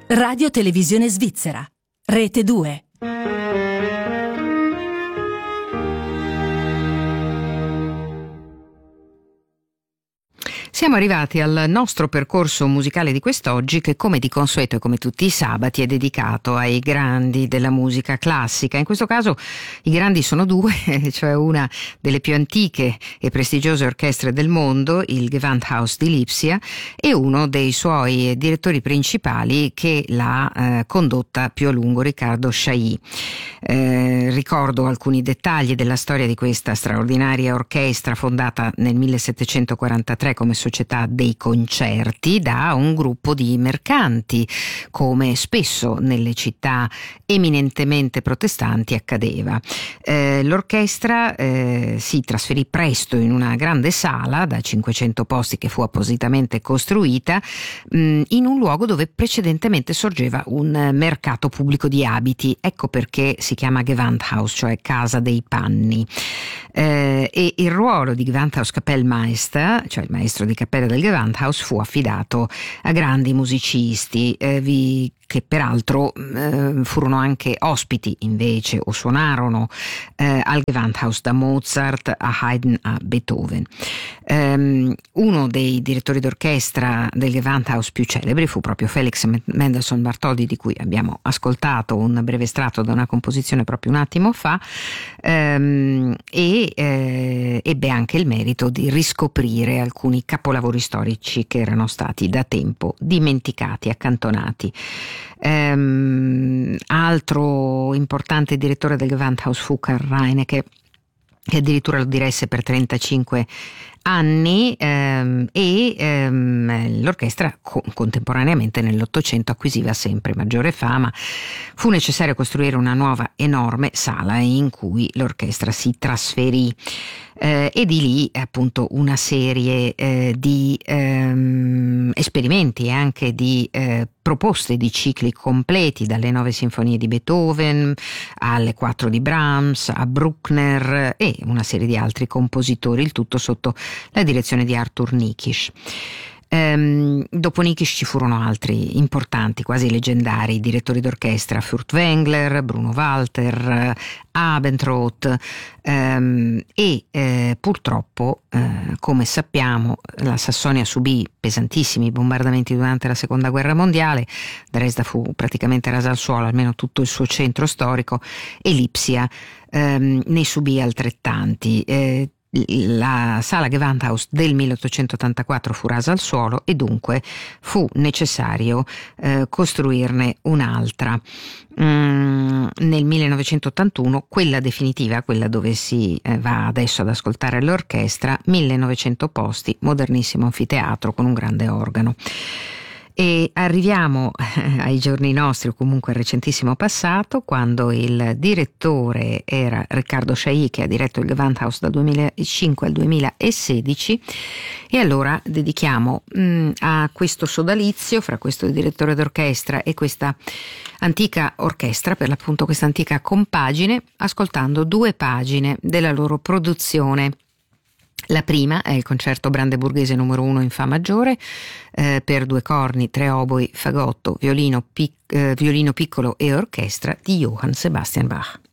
Radio Televisione Svizzera, Rete 2. Siamo arrivati al nostro percorso musicale di quest'oggi, che come di consueto e come tutti i sabati è dedicato ai grandi della musica classica. In questo caso i grandi sono due, cioè una delle più antiche e prestigiose orchestre del mondo, il Gewandhaus di Lipsia, e uno dei suoi direttori principali che l'ha condotta più a lungo, Riccardo Chailly. Ricordo alcuni dettagli della storia di questa straordinaria orchestra, fondata nel 1743 come società dei concerti da un gruppo di mercanti, come spesso nelle città eminentemente protestanti accadeva. L'orchestra si trasferì presto in una grande sala da 500 posti che fu appositamente costruita in un luogo dove precedentemente sorgeva un mercato pubblico di abiti. Ecco perché si chiama Gewandhaus, cioè casa dei panni. E il ruolo di Gewandhaus Kapellmeister, cioè il maestro di cappella del Gewandhaus, fu affidato a grandi musicisti che peraltro furono anche ospiti invece o suonarono al Gewandhaus, da Mozart a Haydn a Beethoven. Uno dei direttori d'orchestra del Gewandhaus più celebri fu proprio Felix Mendelssohn Bartholdy, di cui abbiamo ascoltato un breve estratto da una composizione proprio un attimo fa, e ebbe anche il merito di riscoprire alcuni capolavori storici che erano stati da tempo dimenticati, accantonati. Altro importante direttore del Gewandhaus fu Karl Reinecke, che addirittura lo diresse per 35 anni, l'orchestra contemporaneamente nell'Ottocento acquisiva sempre maggiore fama. Fu necessario costruire una nuova enorme sala in cui l'orchestra si trasferì, e di lì appunto una serie di esperimenti e anche di proposte di cicli completi, dalle 9 sinfonie di Beethoven alle 4 di Brahms, a Bruckner e una serie di altri compositori, il tutto sotto la direzione di Arthur Nikisch. Dopo Nikisch ci furono altri importanti, quasi leggendari direttori d'orchestra: Furtwängler, Bruno Walter, Abendroth, purtroppo, come sappiamo, la Sassonia subì pesantissimi bombardamenti durante la seconda guerra mondiale. Dresda fu praticamente rasa al suolo, almeno tutto il suo centro storico, e Lipsia ne subì altrettanti. La sala Gewandhaus del 1884 fu rasa al suolo e dunque fu necessario costruirne un'altra. Nel 1981, quella definitiva, quella dove si va adesso ad ascoltare l'orchestra, 1900 posti, modernissimo anfiteatro con un grande organo. E arriviamo ai giorni nostri, o comunque al recentissimo passato, quando il direttore era Riccardo Chailly, che ha diretto il Gewandhaus dal 2005 al 2016, e allora dedichiamo a questo sodalizio fra questo direttore d'orchestra e questa antica orchestra, per l'appunto questa antica compagine, ascoltando 2 pagine della loro produzione. La prima è il concerto brandeburghese numero 1 in Fa maggiore, per 2 corni, 3 oboi, fagotto, violino piccolo e orchestra, di Johann Sebastian Bach.